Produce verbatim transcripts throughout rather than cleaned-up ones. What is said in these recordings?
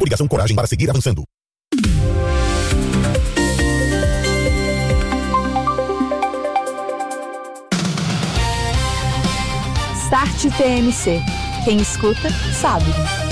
Obrigação coragem para seguir avançando. Start T M C. Quem escuta, sabe.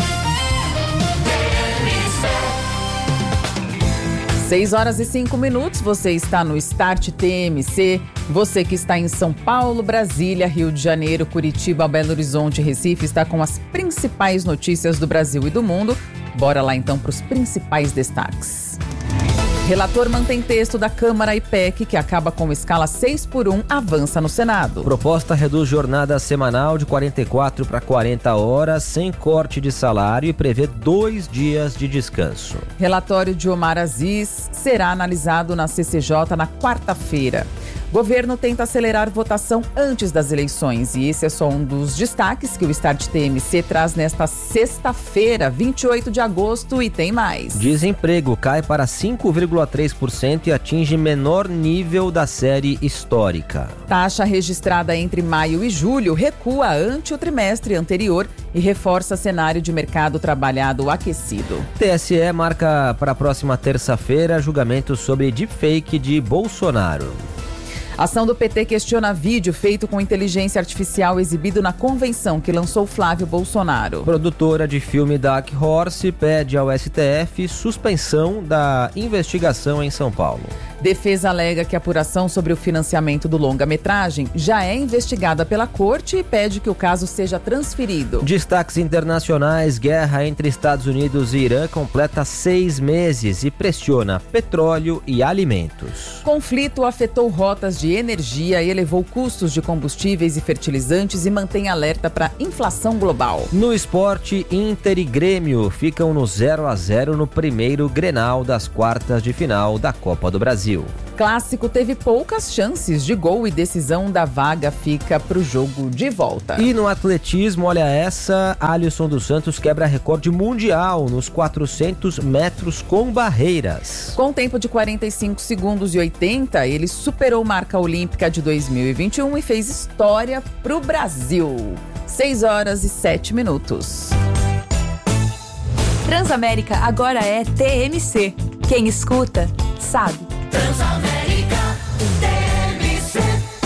seis horas e cinco minutos, você está no Start T M C. Você que está em São Paulo, Brasília, Rio de Janeiro, Curitiba, Belo Horizonte e Recife está com as principais notícias do Brasil e do mundo. Bora lá então para os principais destaques. Relator mantém texto da Câmara e P E C, que acaba com escala seis por um, avança no Senado. Proposta reduz jornada semanal de quarenta e quatro para quarenta horas, sem corte de salário e prevê dois dias de descanso. Relatório de Omar Aziz será analisado na C C J na quarta-feira. Governo tenta acelerar votação antes das eleições e esse é só um dos destaques que o Start T M C traz nesta sexta-feira, vinte e oito de agosto, e tem mais. Desemprego cai para cinco vírgula três por cento e atinge menor nível da série histórica. Taxa registrada entre maio e julho recua ante o trimestre anterior e reforça cenário de mercado trabalhado aquecido. T S E marca para a próxima terça-feira julgamento sobre deepfake de Bolsonaro. Ação do P T questiona vídeo feito com inteligência artificial exibido na convenção que lançou Flávio Bolsonaro. Produtora de filme Dark Horse pede ao S T F suspensão da investigação em São Paulo. Defesa alega que a apuração sobre o financiamento do longa-metragem já é investigada pela corte e pede que o caso seja transferido. Destaques internacionais: guerra entre Estados Unidos e Irã completa seis meses e pressiona petróleo e alimentos. Conflito afetou rotas de energia, elevou custos de combustíveis e fertilizantes e mantém alerta para inflação global. No esporte, Inter e Grêmio ficam no zero a zero no primeiro Grenal das quartas de final da Copa do Brasil. Clássico teve poucas chances de gol e decisão da vaga fica para o jogo de volta. E no atletismo, olha essa, Alisson dos Santos quebra recorde mundial nos quatrocentos metros com barreiras. Com tempo de quarenta e cinco segundos e oitenta, ele superou marca olímpica de dois mil e vinte e um e fez história para o Brasil. seis horas e sete minutos. Transamérica agora é T M C. Quem escuta, sabe. Transamérica T M C.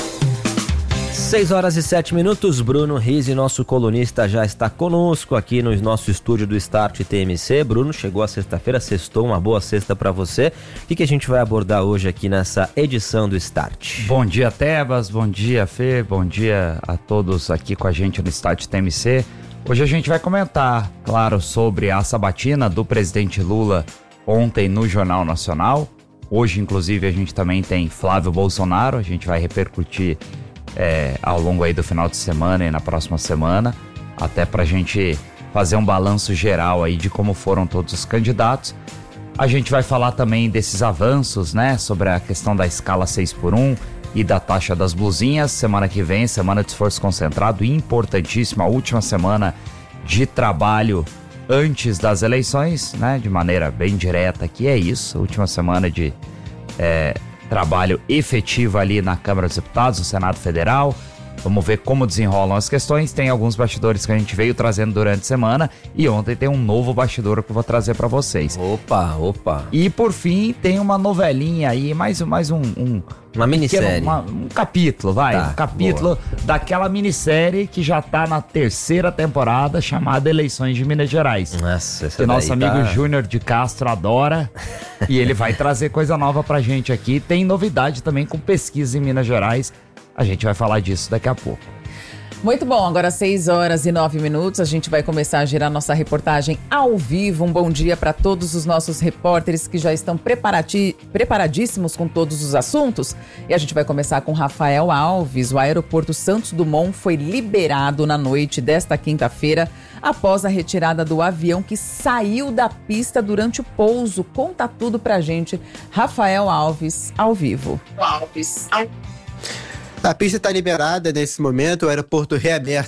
seis horas e sete minutos, Bruno Rizzi, nosso colunista, já está conosco aqui no nosso estúdio do Start T M C. Bruno, chegou a sexta-feira, sextou, uma boa sexta para você. O que, que a gente vai abordar hoje aqui nessa edição do Start? Bom dia, Tebas, bom dia, Fê, bom dia a todos aqui com a gente no Start T M C. Hoje a gente vai comentar, claro, sobre a sabatina do presidente Lula ontem no Jornal Nacional. Hoje, inclusive, a gente também tem Flávio Bolsonaro, a gente vai repercutir é, ao longo aí do final de semana e na próxima semana, até pra gente fazer um balanço geral aí de como foram todos os candidatos. A gente vai falar também desses avanços, né, sobre a questão da escala seis por um e da taxa das blusinhas. Semana que vem, semana de esforço concentrado, importantíssima, a última semana de trabalho antes das eleições, né, de maneira bem direta, que é isso, última semana de é, trabalho efetivo ali na Câmara dos Deputados, no Senado Federal. Vamos ver como desenrolam as questões. Tem alguns bastidores que a gente veio trazendo durante a semana e ontem tem um novo bastidor que eu vou trazer para vocês. Opa, opa. E por fim tem uma novelinha aí, mais, mais um... um Uma minissérie. Uma, um capítulo, vai. Tá, um capítulo boa. Daquela minissérie que já tá na terceira temporada, chamada Eleições de Minas Gerais. Nossa, essa que nosso amigo tá... Júnior de Castro adora. E ele vai trazer coisa nova pra gente aqui. Tem novidade também com pesquisa em Minas Gerais. A gente vai falar disso daqui a pouco. Muito bom, agora seis horas e nove minutos, a gente vai começar a girar nossa reportagem ao vivo. Um bom dia para todos os nossos repórteres que já estão preparati- preparadíssimos com todos os assuntos. E a gente vai começar com Rafael Alves. O aeroporto Santos Dumont foi liberado na noite desta quinta-feira após a retirada do avião que saiu da pista durante o pouso. Conta tudo pra gente, Rafael Alves, ao vivo. Alves, ao... A pista está liberada nesse momento, o aeroporto reaberto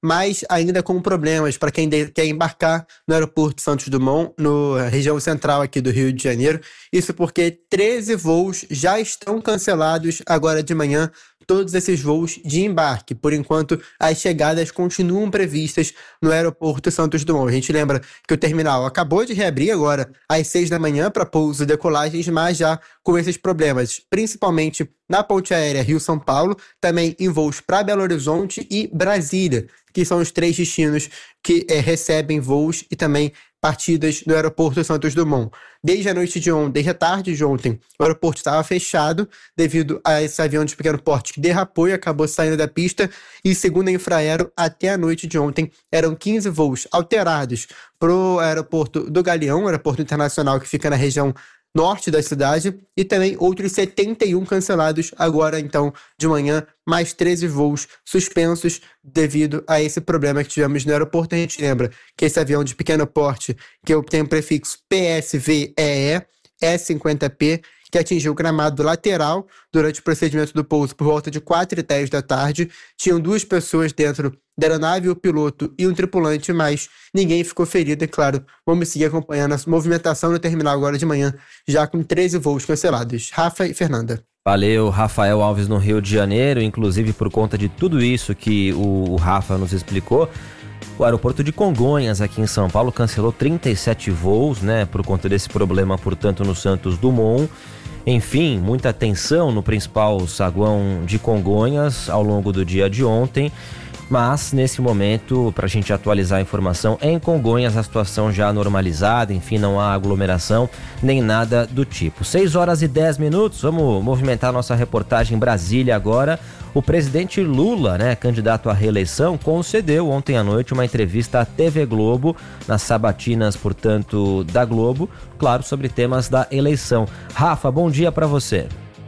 mas ainda com problemas para quem de, quer embarcar no aeroporto Santos Dumont, na região central aqui do Rio de Janeiro. Isso porque treze voos já estão cancelados agora de manhã, todos esses voos de embarque. Por enquanto, as chegadas continuam previstas no aeroporto Santos Dumont. A gente lembra que o terminal acabou de reabrir agora às seis da manhã para pouso e decolagens, mas já com esses problemas, principalmente na ponte aérea Rio-São Paulo, também em voos para Belo Horizonte e Brasília, que são os três destinos que é, recebem voos e também partidas do aeroporto Santos Dumont. Desde a noite de ontem, desde a tarde de ontem, o aeroporto estava fechado devido a esse avião de pequeno porte que derrapou e acabou saindo da pista, e segundo a Infraero, até a noite de ontem eram quinze voos alterados para o aeroporto do Galeão, aeroporto internacional que fica na região norte da cidade, e também outros setenta e um cancelados agora, então, de manhã, mais treze voos suspensos devido a esse problema que tivemos no aeroporto. A gente lembra que esse avião de pequeno porte, que tem o prefixo P S V E E, E cinquenta P, que atingiu o gramado lateral durante o procedimento do pouso por volta de quatro e dez da tarde. Tinham duas pessoas dentro da aeronave, o piloto e um tripulante, mas ninguém ficou ferido. E claro, vamos seguir acompanhando a movimentação no terminal agora de manhã, já com treze voos cancelados. Rafa e Fernanda. Valeu, Rafael Alves no Rio de Janeiro. Inclusive, por conta de tudo isso que o, o Rafa nos explicou, o aeroporto de Congonhas, aqui em São Paulo, cancelou trinta e sete voos, né, por conta desse problema, portanto, no Santos Dumont. Enfim, muita tensão no principal saguão de Congonhas ao longo do dia de ontem. Mas, nesse momento, para a gente atualizar a informação, em Congonhas a situação já normalizada, enfim, não há aglomeração nem nada do tipo. seis horas e dez minutos, vamos movimentar nossa reportagem em Brasília agora. O presidente Lula, né, candidato à reeleição, concedeu ontem à noite uma entrevista à T V Globo, nas sabatinas, portanto, da Globo, claro, sobre temas da eleição. Rafa, bom dia para você.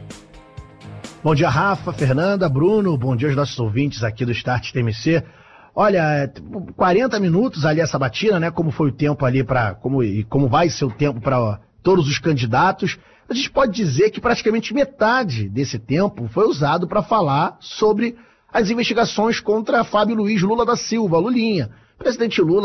Bom dia, Rafa, Fernanda, Bruno, bom dia aos nossos ouvintes aqui do Start T M C. Olha, quarenta minutos ali a sabatina, né, como foi o tempo ali para, como, e como vai ser o tempo para todos os candidatos. A gente pode dizer que praticamente metade desse tempo foi usado para falar sobre as investigações contra Fábio Luiz Lula da Silva, Lulinha. O presidente Lula